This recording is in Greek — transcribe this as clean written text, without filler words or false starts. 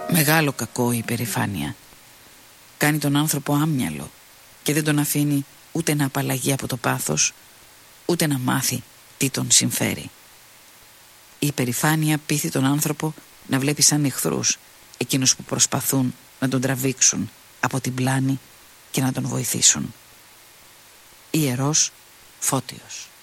Μεγάλο κακό η υπερηφάνεια. Κάνει τον άνθρωπο άμυαλο και δεν τον αφήνει ούτε να απαλλαγεί από το πάθος, ούτε να μάθει τι τον συμφέρει. Η υπερηφάνεια πείθει τον άνθρωπο να βλέπει σαν εχθρούς εκείνους που προσπαθούν να τον τραβήξουν από την πλάνη και να τον βοηθήσουν. Ιερός Φώτιος.